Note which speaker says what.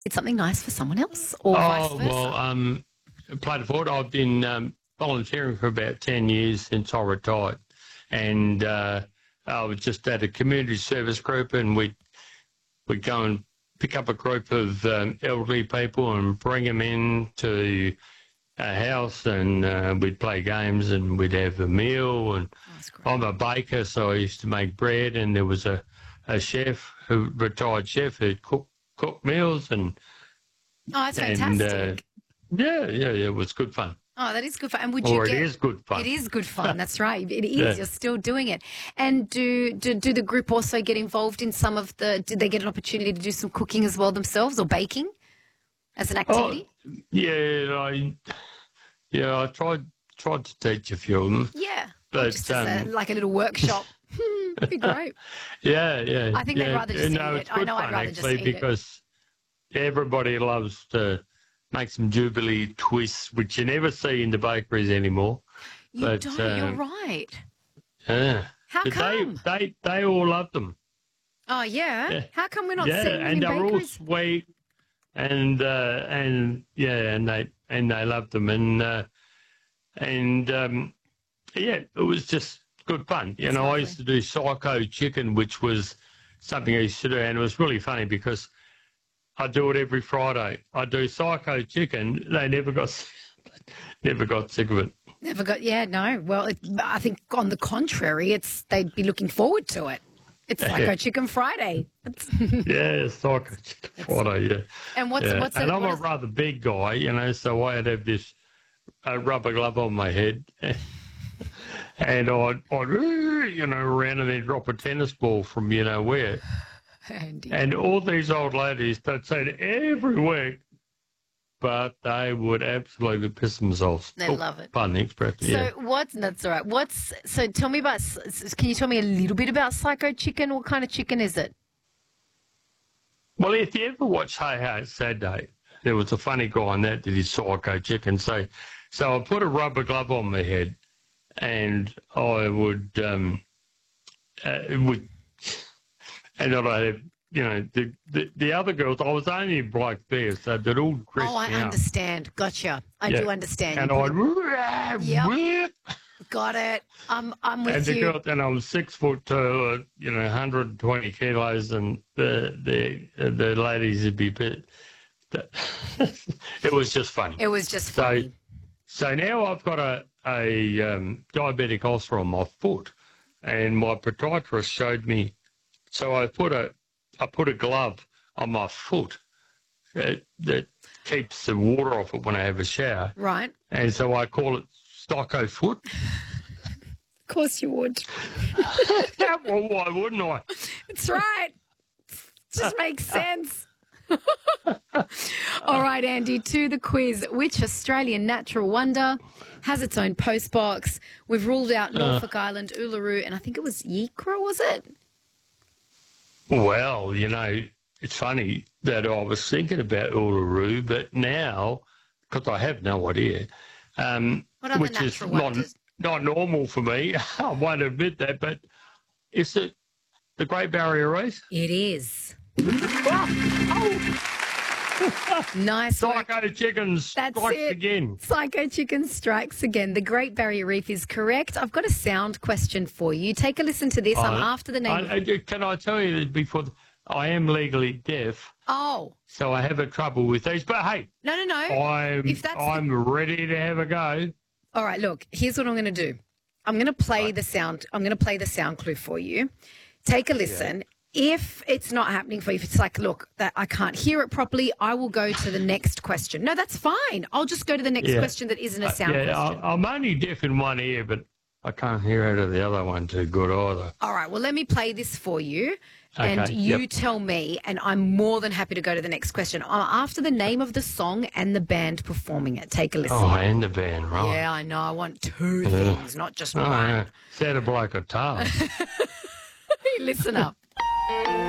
Speaker 1: It's something nice for someone else or vice
Speaker 2: Oh,
Speaker 1: versa?
Speaker 2: well, played sport. I've been volunteering for about 10 years since I retired. And I was just at a community service group, and we'd go and pick up a group of elderly people and bring them in to a house, and we'd play games and we'd have a meal. And
Speaker 1: Oh, that's great.
Speaker 2: I'm a baker, so I used to make bread, and there was a chef, retired chef, who'd cook meals,
Speaker 1: Oh, that's
Speaker 2: and
Speaker 1: fantastic.
Speaker 2: yeah, it was good fun.
Speaker 1: Oh, that is good fun. And would you
Speaker 2: Or it
Speaker 1: get...
Speaker 2: is good fun.
Speaker 1: It is good fun. That's right. It is.
Speaker 2: Yeah.
Speaker 1: You're still doing it. And do the group also get involved in some of the... Did they get an opportunity to do some cooking as well themselves, or baking as an activity?
Speaker 2: I tried to teach a few of them,
Speaker 1: Yeah.
Speaker 2: but
Speaker 1: Just as like a little workshop. That'd be great.
Speaker 2: yeah.
Speaker 1: I think they'd rather just
Speaker 2: no,
Speaker 1: eat
Speaker 2: it's
Speaker 1: it. I
Speaker 2: good
Speaker 1: know I'd
Speaker 2: fun,
Speaker 1: rather just
Speaker 2: actually,
Speaker 1: eat it.
Speaker 2: because everybody loves to make some Jubilee twists, which you never see in the bakeries anymore.
Speaker 1: You
Speaker 2: But,
Speaker 1: don't. You're right.
Speaker 2: Yeah.
Speaker 1: How
Speaker 2: But
Speaker 1: come?
Speaker 2: they all love them.
Speaker 1: Oh, yeah?
Speaker 2: Yeah.
Speaker 1: How come we're not
Speaker 2: Yeah,
Speaker 1: seeing them
Speaker 2: and
Speaker 1: in
Speaker 2: they're all
Speaker 1: bakeries?
Speaker 2: sweet, and they love them, it was just good fun.
Speaker 1: That's
Speaker 2: I
Speaker 1: lovely.
Speaker 2: used to do psycho chicken, which was something I used to do, and it was really funny because I do it every Friday. I do psycho chicken. They never got sick of it.
Speaker 1: Never got... Yeah, no. Well, I think on the contrary, they'd be looking forward to it. It's Psycho Chicken Friday.
Speaker 2: Yeah, psycho chicken Friday. Yeah.
Speaker 1: And what's
Speaker 2: Yeah.
Speaker 1: what's
Speaker 2: And I'm
Speaker 1: what
Speaker 2: a
Speaker 1: is-
Speaker 2: rather big guy, so I'd have this rubber glove on my head, and I'd around and then drop a tennis ball from where.
Speaker 1: Andy.
Speaker 2: And all these old ladies, they'd say it every week, but they would absolutely piss themselves.
Speaker 1: They love it.
Speaker 2: Pardon the expression, yeah.
Speaker 1: So that's all right. So tell me about, can you tell me a little bit about Psycho Chicken? What kind of chicken is it?
Speaker 2: Well, if you ever watch Hey Hey It's Saturday, there was a funny guy on that did his psycho chicken. So I put a rubber glove on my head, and I would, and then I'd have, the other girls, I was only a bloke there, so they'd all dress
Speaker 1: Oh, I
Speaker 2: me up.
Speaker 1: understand. Gotcha. I
Speaker 2: Yeah.
Speaker 1: do understand.
Speaker 2: And
Speaker 1: You Yep.
Speaker 2: I'd,
Speaker 1: Got it. I'm
Speaker 2: and
Speaker 1: with
Speaker 2: the
Speaker 1: you.
Speaker 2: girls, and I was 6'2", 120 kilos, and the ladies would be bit. It was just funny.
Speaker 1: It was just
Speaker 2: So,
Speaker 1: funny.
Speaker 2: so now I've got a diabetic ulcer on my foot, and my podiatrist showed me. So I put a glove on my foot that keeps the water off it when I have a shower,
Speaker 1: Right.
Speaker 2: and so I call it Stocko foot.
Speaker 1: Of course you would.
Speaker 2: Well, why wouldn't I?
Speaker 1: That's right. Just makes sense. All right, Andy, to the quiz. Which Australian natural wonder has its own postbox? We've ruled out Norfolk Island, Uluru, and I think it was Yikra, was it?
Speaker 2: Well, it's funny that I was thinking about Uluru, but now, because I have no idea,
Speaker 1: What other
Speaker 2: which is
Speaker 1: natural wonders?
Speaker 2: not normal for me, I won't admit that, but is it the Great Barrier Reef?
Speaker 1: It is. Nice work.
Speaker 2: Psycho Chickens
Speaker 1: That's
Speaker 2: strikes
Speaker 1: it.
Speaker 2: again.
Speaker 1: Psycho Chicken strikes again. The Great Barrier Reef is correct. I've got a sound question for you. Take a listen to this. I'm after the name.
Speaker 2: Can I tell you that before, I am legally deaf,
Speaker 1: Oh,
Speaker 2: so I have a trouble with these, but hey,
Speaker 1: no. If that's
Speaker 2: I'm ready to have a go.
Speaker 1: All right, look, here's what I'm going to do. I'm going to play the sound. I'm going to play the sound clue for you. Take a listen. If it's not happening for you, if it's like, look, that I can't hear it properly, I will go to the next question. No, that's fine. I'll just go to the next question that isn't a sound question.
Speaker 2: I'm only deaf in one ear, but I can't hear out of the other one too good either.
Speaker 1: All right, well, let me play this for you. And
Speaker 2: Okay,
Speaker 1: you tell me, and I'm more than happy to go to the next question. I'm after the name of the song and the band performing it. Take a listen.
Speaker 2: Oh, and the band, right?
Speaker 1: Yeah, I know. I want two things, not just
Speaker 2: Oh,
Speaker 1: one.
Speaker 2: yeah. Sounded like a tail.
Speaker 1: Listen up.